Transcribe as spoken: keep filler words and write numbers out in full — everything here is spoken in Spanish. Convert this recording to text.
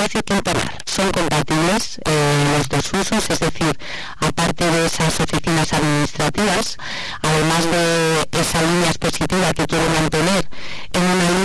negocio temporal. Son compatibles eh, los dos usos, es decir, aparte de esas oficinas administrativas, además de esa línea expositiva que quiere